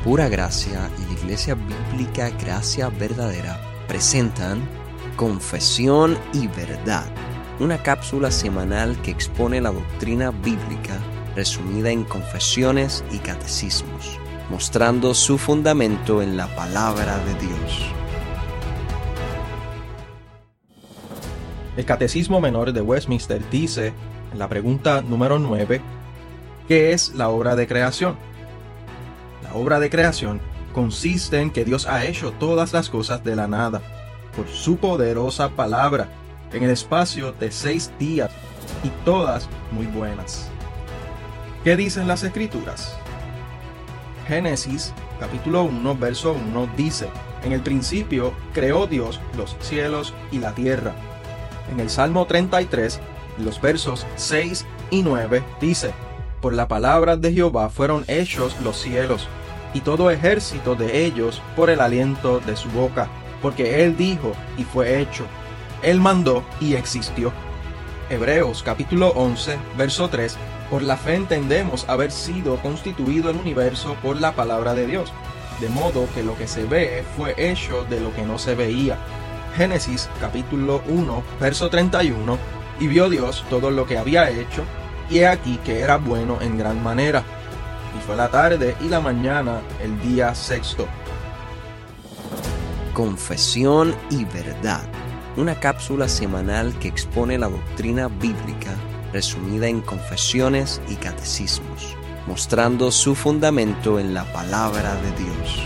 Pura Gracia y la Iglesia Bíblica Gracia Verdadera presentan Confesión y Verdad, una cápsula semanal que expone la doctrina bíblica resumida en confesiones y catecismos, mostrando su fundamento en la palabra de Dios. El Catecismo Menor de Westminster dice, en la pregunta número 9, ¿qué es la obra de creación? La obra de creación consiste en que Dios ha hecho todas las cosas de la nada, por su poderosa palabra, en el espacio de 6 días, y todas muy buenas. ¿Qué dicen las Escrituras? Génesis, capítulo 1, verso 1, dice, en el principio creó Dios los cielos y la tierra. En el Salmo 33, los versos 6 y 9, dice, por la palabra de Jehová fueron hechos los cielos, y todo ejército de ellos por el aliento de su boca, porque Él dijo y fue hecho. Él mandó y existió. Hebreos capítulo 11, verso 3, por la fe entendemos haber sido constituido el universo por la palabra de Dios, de modo que lo que se ve fue hecho de lo que no se veía. Génesis capítulo 1, verso 31, y vio Dios todo lo que había hecho, y he aquí que era bueno en gran manera. Y fue la tarde y la mañana el día sexto. Confesión y Verdad, una cápsula semanal que expone la doctrina bíblica resumida en confesiones y catecismos, mostrando su fundamento en la palabra de Dios.